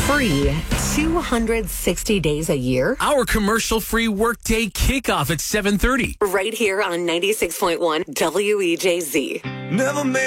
free 260 days a year. Our commercial-free workday kickoff at 7:30. Right here on 96.1 WEJZ. Never made